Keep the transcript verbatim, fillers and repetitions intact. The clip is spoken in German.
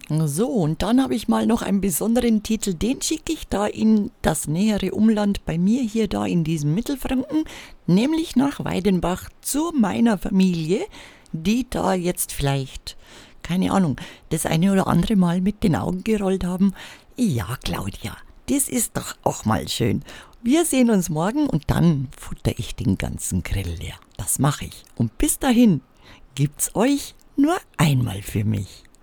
So, und dann habe ich mal noch einen besonderen Titel, den schicke ich da in das nähere Umland bei mir hier da in diesem Mittelfranken, nämlich nach Weidenbach zu meiner Familie, die da jetzt vielleicht, keine Ahnung, das eine oder andere Mal mit den Augen gerollt haben. Ja, Claudia, das ist doch auch mal schön. Wir sehen uns morgen und dann futter ich den ganzen Grill leer. Das mache ich. Und bis dahin gibt's euch nur einmal für mich.